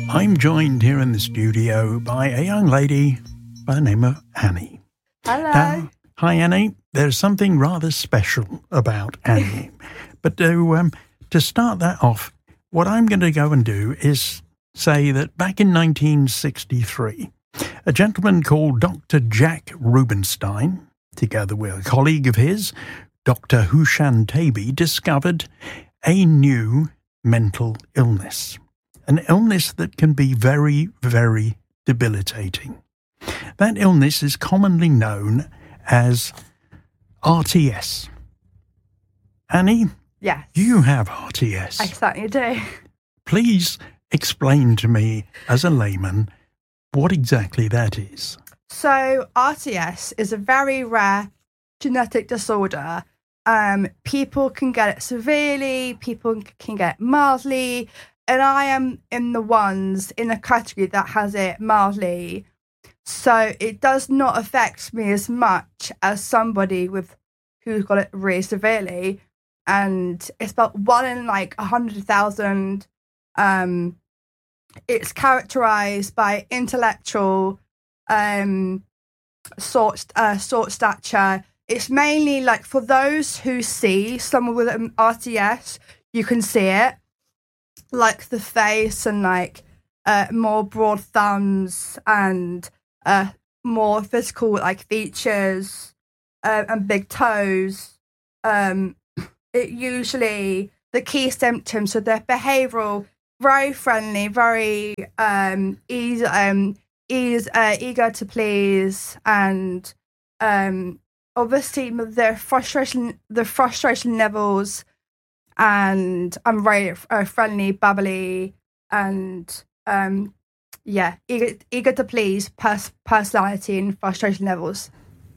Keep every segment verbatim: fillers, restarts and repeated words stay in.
I'm joined here in the studio by a young lady by the name of Annie. Hello. Now, hi, Annie. There's something rather special about Annie. But to, um, to start that off, what I'm going to go and do is say that back in nineteen sixty-three, a gentleman called Doctor Jack Rubenstein, together with a colleague of his, Doctor Hushan Taby, discovered a new mental illness. An illness that can be very, very debilitating. That illness is commonly known as R T S. Annie? Yes. You have R T S. I certainly do. Please explain to me, as a layman, what exactly that is. So R T S is a very rare genetic disorder. Um, people can get it severely, people can get it mildly, and I am in the ones in the category that has it mildly. So it does not affect me as much as somebody with who's got it really severely. And it's about one in like a hundred thousand. Um, it's characterized by intellectual um, sort, uh, sort stature. It's mainly like for those who see someone with an R T S, you can see it, like the face and like uh, more broad thumbs and uh, more physical like features uh, and big toes. Um, it usually the key symptoms are their behavioural, very friendly, very um, easy, um, ease, uh, eager to please, and um, obviously their frustration, the frustration levels, and I'm very uh, friendly, bubbly, and um, yeah, eager, eager to please, pers- personality and frustration levels.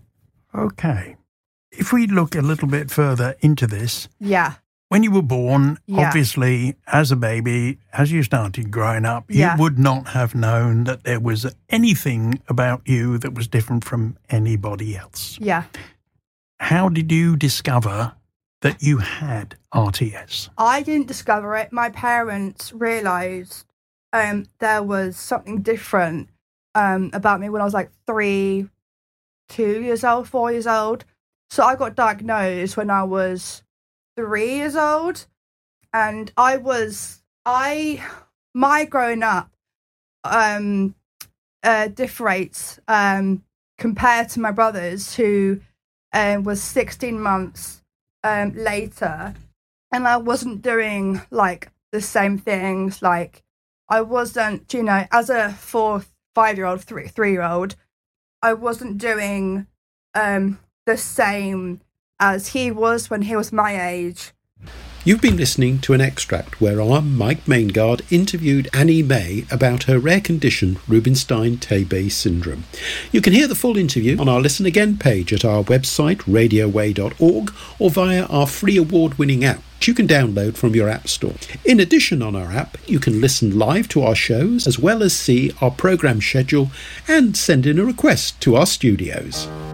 Okay. If we look a little bit further into this, yeah. When you were born, yeah. obviously, as a baby, as you started growing up, you yeah. would not have known that there was anything about you that was different from anybody else. Yeah. How did you discover that you had R T S? I didn't discover it. My parents realised um, there was something different um, about me when I was like three, two years old, four years old. So I got diagnosed when I was three years old, and I was I my growing up um, uh, differates um, compared to my brothers, who uh, was sixteen months um, later, and I wasn't doing like the same things. Like I wasn't, you know, as a four, five year old, three, three year old, I wasn't doing um, the same as he was when he was my age. You've been listening to an extract where our Mike Maingard interviewed Annie May about her rare condition, Rubenstein-Taby syndrome. You can hear the full interview on our Listen Again page at our website, radio way dot org, or via our free award-winning app, which you can download from your app store. In addition, on our app, you can listen live to our shows, as well as see our programme schedule and send in a request to our studios.